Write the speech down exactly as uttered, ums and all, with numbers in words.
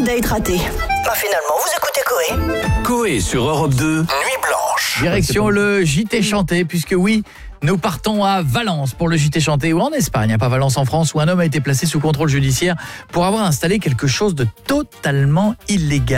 date raté. Bah finalement, vous écoutez Coé. Coé sur Europe deux, Nuit Blanche. Direction le J T chanté, puisque oui, nous partons à Valence pour le J T chanté, ou en Espagne, pas Valence en France, où un homme a été placé sous contrôle judiciaire pour avoir installé quelque chose de totalement illégal.